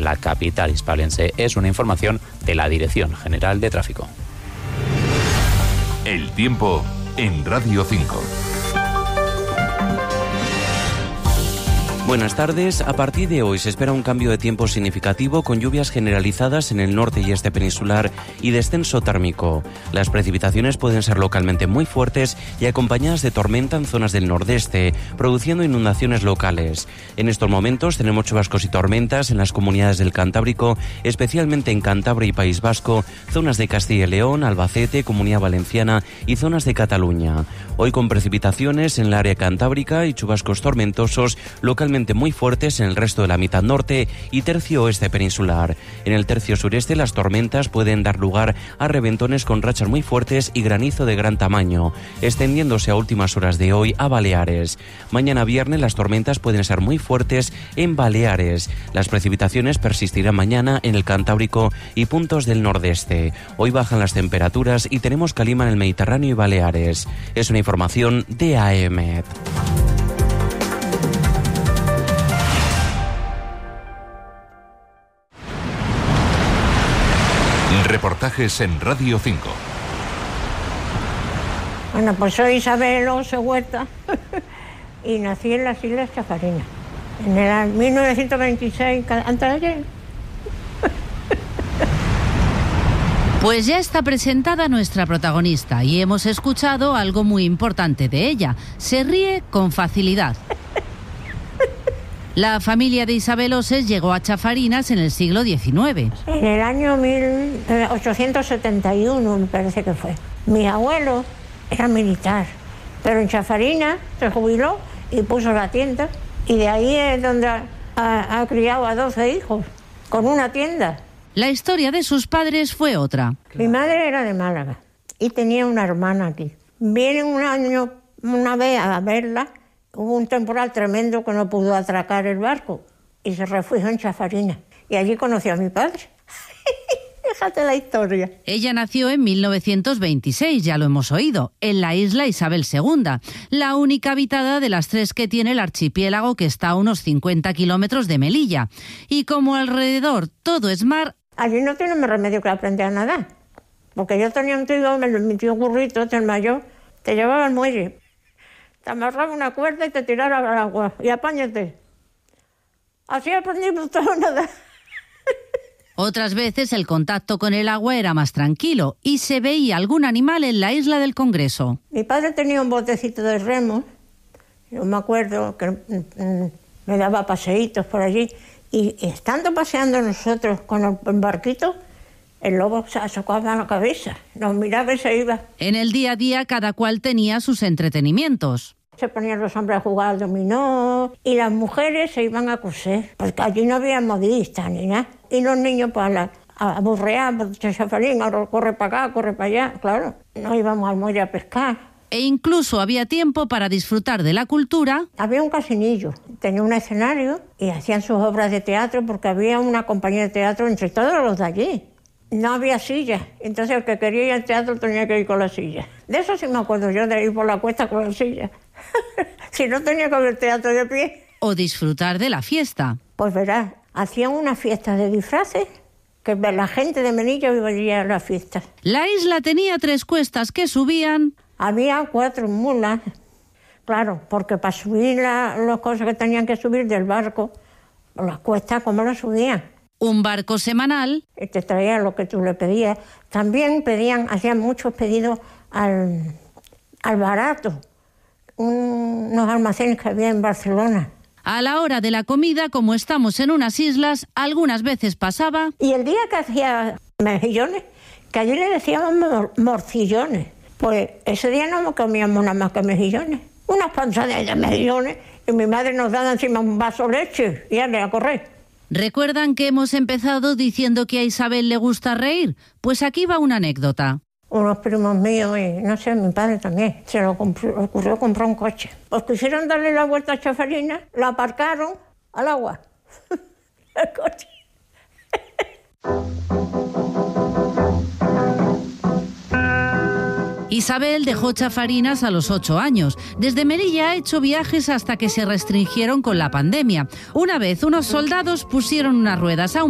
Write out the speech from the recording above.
la capital hispalense. Es una información de la Dirección General de Tráfico. El tiempo en Radio 5. Buenas tardes. A partir de hoy se espera un cambio de tiempo significativo con lluvias generalizadas en el norte y este peninsular y descenso térmico. Las precipitaciones pueden ser localmente muy fuertes y acompañadas de tormenta en zonas del nordeste, produciendo inundaciones locales. En estos momentos tenemos chubascos y tormentas en las comunidades del Cantábrico, especialmente en Cantabria y País Vasco, zonas de Castilla y León, Albacete, Comunidad Valenciana y zonas de Cataluña. Hoy con precipitaciones en el área cantábrica y chubascos tormentosos localmente muy fuertes en el resto de la mitad norte y tercio oeste peninsular. En el tercio sureste las tormentas pueden dar lugar a reventones con rachas muy fuertes y granizo de gran tamaño, extendiéndose a últimas horas de hoy a Baleares. Mañana viernes las tormentas pueden ser muy fuertes en Baleares. Las precipitaciones persistirán mañana en el Cantábrico y puntos del nordeste. Hoy bajan las temperaturas y tenemos calima en el Mediterráneo y Baleares. Es una información de AEMET. Reportajes en Radio 5. Bueno, pues soy Isabel Ose Huerta y nací en las Islas Chafarinas en el 1926, antes de ayer. Pues ya está presentada nuestra protagonista y hemos escuchado algo muy importante de ella. Se ríe con facilidad. La familia de Isabel Oses llegó a Chafarinas en el siglo XIX. En el año 1871, me parece que fue. Mi abuelo era militar, pero en Chafarinas se jubiló y puso la tienda. Y de ahí es donde ha criado a 12 hijos, con una tienda. La historia de sus padres fue otra. Mi madre era de Málaga y tenía una hermana aquí. Viene una vez a verla. Hubo un temporal tremendo que no pudo atracar el barco y se refugió en Chafarinas. Y allí conoció a mi padre. Fíjate la historia. Ella nació en 1926, ya lo hemos oído, en la isla Isabel II, la única habitada de las 3 que tiene el archipiélago, que está a unos 50 kilómetros de Melilla. Y como alrededor todo es mar... Allí no tiene más remedio que aprender a nadar. Porque yo tenía un tío, mi tío Currito, el mayor, te llevaba al muelle. Te amarraba una cuerda y te tiraba al agua. Y apáñate. Así aprendimos todo a nadar. Otras veces el contacto con el agua era más tranquilo y se veía algún animal en la isla del Congreso. Mi padre tenía un botecito de remos. Yo me acuerdo que me daba paseitos por allí. Y estando paseando nosotros con el barquito, el lobo se asocaba la cabeza, nos miraba y se iba. En el día a día cada cual tenía sus entretenimientos. Se ponían los hombres a jugar al dominó y las mujeres se iban a coser, porque allí no había modistas ni nada. Y los niños para a burrear, por Chafarín, corre para acá, corre para allá, claro. No íbamos al muelle a pescar. E incluso había tiempo para disfrutar de la cultura. Había un casinillo, tenía un escenario y hacían sus obras de teatro porque había una compañía de teatro entre todos los de allí. No había sillas, entonces el que quería ir al teatro tenía que ir con la silla. De eso sí me acuerdo yo, de ir por la cuesta con la silla. Si no, tenía que ver teatro de pie. O disfrutar de la fiesta. Pues verás, hacían una fiesta de disfraces, que la gente de Melilla iba allí a la fiesta. La isla tenía 3 cuestas que subían. Había 4 mulas, claro, porque para subir las cosas que tenían que subir del barco, las cuestas, ¿cómo las subían? Un barco semanal. Y te traían lo que tú le pedías. También hacían muchos pedidos al barato, unos almacenes que había en Barcelona. A la hora de la comida, como estamos en unas islas, algunas veces pasaba... Y el día que hacía mejillones, que allí le decíamos morcillones, pues ese día no comíamos nada más que mejillones. Unas panzadas de mejillones, y mi madre nos daba encima un vaso de leche y dale a correr. ¿Recuerdan que hemos empezado diciendo que a Isabel le gusta reír? Pues aquí va una anécdota. Unos primos míos, y no sé, mi padre también, se le ocurrió comprar un coche. Pues quisieron darle la vuelta a Chafarinas, la aparcaron al agua. El coche. Isabel dejó Chafarinas a los 8 años. Desde Melilla ha hecho viajes hasta que se restringieron con la pandemia. Una vez unos soldados pusieron unas ruedas a un